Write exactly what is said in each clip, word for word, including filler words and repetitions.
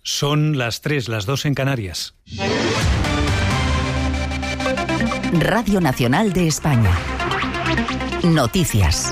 Son las tres, las dos en Canarias. Radio Nacional de España. Noticias.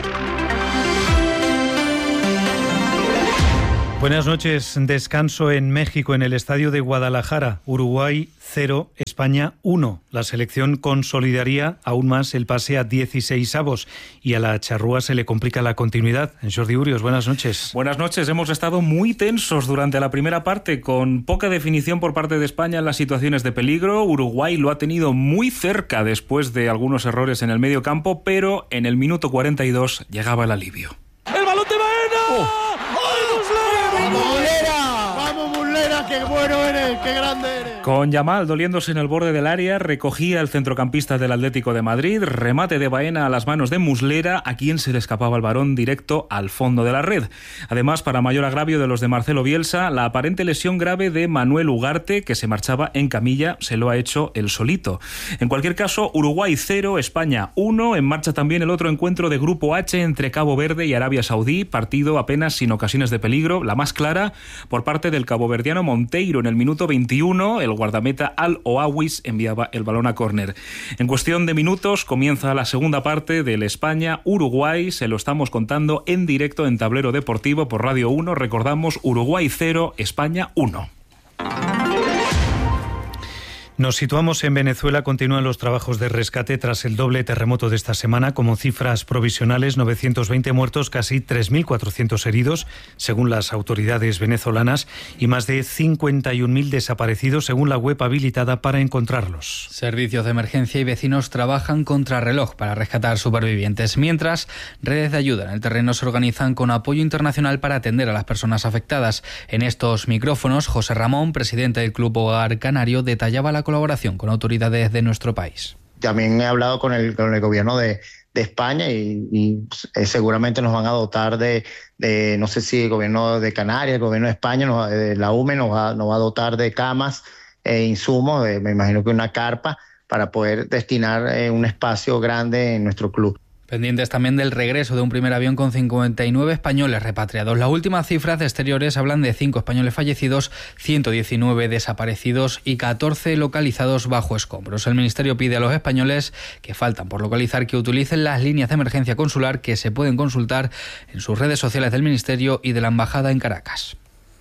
Buenas noches. Descanso en México, en el estadio de Guadalajara. Uruguay cero, España uno. La selección consolidaría aún más el pase a dieciseisavos y a la charrúa se le complica la continuidad. Jordi Urios, buenas noches. Buenas noches. Hemos estado muy tensos durante la primera parte, con poca definición por parte de España en las situaciones de peligro. Uruguay lo ha tenido muy cerca después de algunos errores en el medio campo, pero en el minuto cuarenta y dos llegaba el alivio. ¡El balón de Baena! Oh. ¡Qué bueno eres! ¡Qué grande eres! Con Yamal doliéndose en el borde del área, recogía el centrocampista del Atlético de Madrid, remate de Baena a las manos de Muslera, a quien se le escapaba el balón directo al fondo de la red. Además, para mayor agravio de los de Marcelo Bielsa, la aparente lesión grave de Manuel Ugarte, que se marchaba en camilla, se lo ha hecho él solito. En cualquier caso, Uruguay cero, España uno. En marcha también el otro encuentro de Grupo H entre Cabo Verde y Arabia Saudí, partido apenas sin ocasiones de peligro, la más clara por parte del caboverdiano Monteiro. En el minuto veintiuno, el guardameta Al-Oawis enviaba el balón a córner. En cuestión de minutos comienza la segunda parte del España-Uruguay. Se lo estamos contando en directo en Tablero Deportivo por Radio uno. Recordamos, Uruguay cero, España uno. Nos situamos en Venezuela. Continúan los trabajos de rescate tras el doble terremoto de esta semana. Como cifras provisionales, novecientos veinte muertos, casi tres mil cuatrocientos heridos, según las autoridades venezolanas, y más de cincuenta y un mil desaparecidos, según la web habilitada para encontrarlos. Servicios de emergencia y vecinos trabajan contrarreloj para rescatar supervivientes, mientras redes de ayuda en el terreno se organizan con apoyo internacional para atender a las personas afectadas. En estos micrófonos, José Ramón, presidente del Club Hogar Canario, detallaba la colaboración con autoridades de nuestro país. También he hablado con el, con el gobierno de, de España y, y eh, seguramente nos van a dotar de, de, no sé si el gobierno de Canarias, el gobierno de España, nos, de la U M E nos va, nos va a dotar de camas e insumos, de, me imagino que una carpa, para poder destinar eh, un espacio grande en nuestro club. Pendientes también del regreso de un primer avión con cincuenta y nueve españoles repatriados. Las últimas cifras de exteriores hablan de cinco españoles fallecidos, ciento diecinueve desaparecidos y catorce localizados bajo escombros. El Ministerio pide a los españoles que faltan por localizar que utilicen las líneas de emergencia consular que se pueden consultar en sus redes sociales del Ministerio y de la Embajada en Caracas.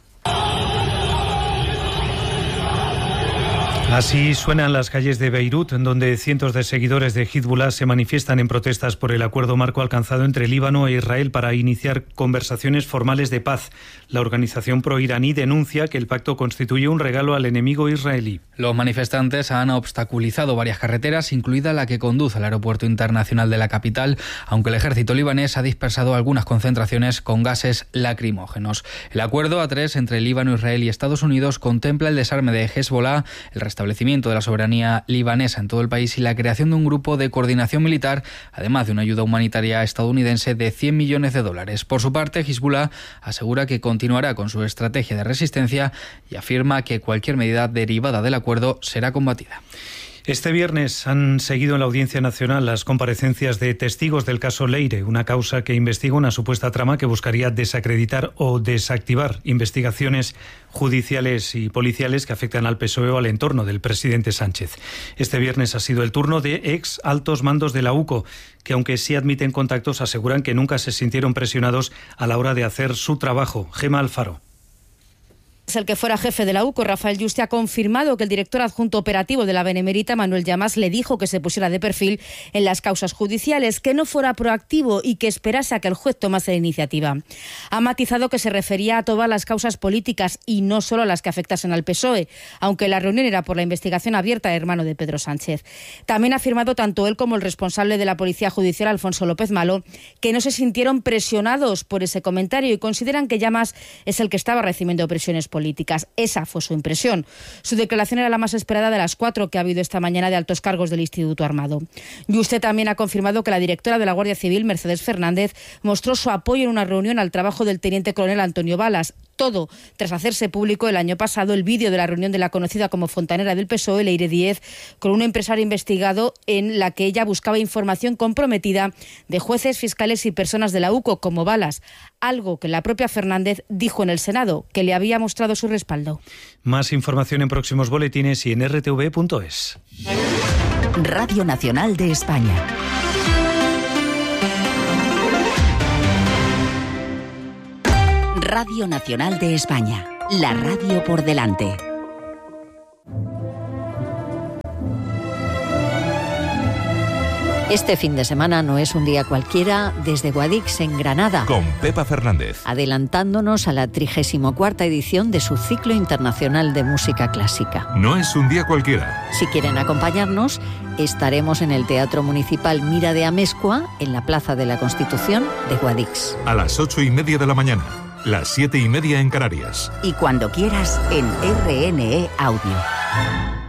Así suenan las calles de Beirut, donde cientos de seguidores de Hezbollah se manifiestan en protestas por el acuerdo marco alcanzado entre Líbano e Israel para iniciar conversaciones formales de paz. La organización proiraní denuncia que el pacto constituye un regalo al enemigo israelí. Los manifestantes han obstaculizado varias carreteras, incluida la que conduce al aeropuerto internacional de la capital, aunque el ejército libanés ha dispersado algunas concentraciones con gases lacrimógenos. El acuerdo a tres entre Líbano, Israel y Estados Unidos contempla el desarme de Hezbollah, el restablecimiento establecimiento de la soberanía libanesa en todo el país y la creación de un grupo de coordinación militar, además de una ayuda humanitaria estadounidense de cien millones de dólares. Por su parte, Hezbollah asegura que continuará con su estrategia de resistencia y afirma que cualquier medida derivada del acuerdo será combatida. Este viernes han seguido en la Audiencia Nacional las comparecencias de testigos del caso Leire, una causa que investiga una supuesta trama que buscaría desacreditar o desactivar investigaciones judiciales y policiales que afectan al P S O E o al entorno del presidente Sánchez. Este viernes ha sido el turno de ex altos mandos de la U C O, que aunque sí admiten contactos, aseguran que nunca se sintieron presionados a la hora de hacer su trabajo. Gema Alfaro. El que fuera jefe de la U C O, Rafael Yuste, ha confirmado que el director adjunto operativo de la Benemérita, Manuel Llamas, le dijo que se pusiera de perfil en las causas judiciales, que no fuera proactivo y que esperase a que el juez tomase la iniciativa. Ha matizado que se refería a todas las causas políticas y no solo a las que afectasen al P S O E, aunque la reunión era por la investigación abierta, hermano de Pedro Sánchez. También ha afirmado tanto él como el responsable de la Policía Judicial, Alfonso López Malo, que no se sintieron presionados por ese comentario y consideran que Llamas es el que estaba recibiendo presiones políticas. políticas. Esa fue su impresión. Su declaración era la más esperada de las cuatro que ha habido esta mañana de altos cargos del Instituto Armado. Y usted también ha confirmado que la directora de la Guardia Civil, Mercedes Fernández, mostró su apoyo en una reunión al trabajo del teniente coronel Antonio Balas. Todo tras hacerse público el año pasado el vídeo de la reunión de la conocida como fontanera del P S O E, Leire Díez, con un empresario investigado en la que ella buscaba información comprometida de jueces, fiscales y personas de la U C O, como Balas, algo que la propia Fernández dijo en el Senado, que le había mostrado su respaldo. Más información en próximos boletines y en r t v punto es. Radio Nacional de España. Radio Nacional de España, la radio por delante. Este fin de semana no es un día cualquiera desde Guadix, en Granada. Con Pepa Fernández. Adelantándonos a la trigésima cuarta edición de su ciclo internacional de música clásica. No es un día cualquiera. Si quieren acompañarnos, estaremos en el Teatro Municipal Mira de Amezcua, en la Plaza de la Constitución de Guadix. A las ocho y media de la mañana, las siete y media en Canarias. Y cuando quieras, en R N E Audio.